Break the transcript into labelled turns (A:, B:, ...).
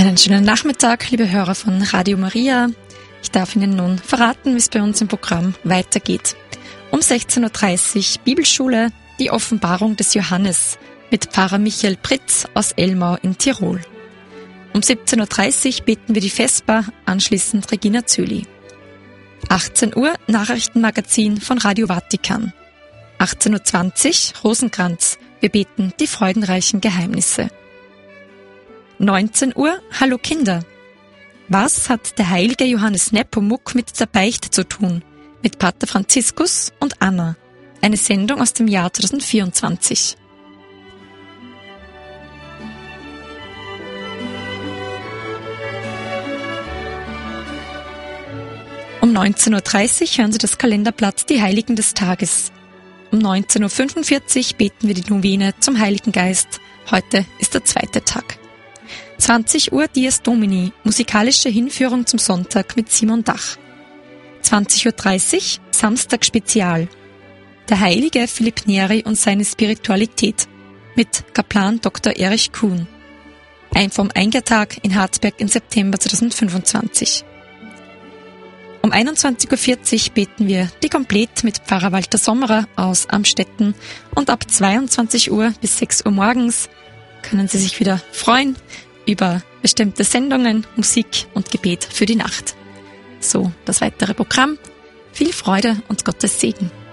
A: Einen schönen Nachmittag, liebe Hörer von Radio Maria. Ich darf Ihnen nun verraten, wie es bei uns im Programm weitergeht. Um 16.30 Uhr Bibelschule, die Offenbarung des Johannes mit Pfarrer Michael Pritz aus Elmau in Tirol. Um 17.30 Uhr beten wir die Vesper, anschließend Regina Züli. 18 Uhr Nachrichtenmagazin von Radio Vatikan. 18.20 Uhr Rosenkranz, wir beten die freudenreichen Geheimnisse. 19 Uhr Hallo Kinder. Was hat der heilige Johannes Nepomuk mit der Beichte zu tun? Mit Pater Franziskus und Anna. Eine Sendung aus dem Jahr 2024. Um 19.30 Uhr hören Sie das Kalenderblatt Die Heiligen des Tages. Um 19.45 Uhr beten wir die Novene zum Heiligen Geist. Heute ist der zweite Tag. 20 Uhr Dies Domini, musikalische Hinführung zum Sonntag mit Simon Dach. 20.30 Uhr Samstag Spezial. Der heilige Philipp Neri und seine Spiritualität mit Kaplan Dr. Erich Kuhn. Ein vom Eingertag in Hartberg im September 2025. Um 21.40 Uhr beten wir die Komplett mit Pfarrer Walter Sommerer aus Amstetten und ab 22 Uhr bis 6 Uhr morgens können Sie sich wieder freuen über bestimmte Sendungen, Musik und Gebet für die Nacht. So, das weitere Programm. Viel Freude und Gottes Segen.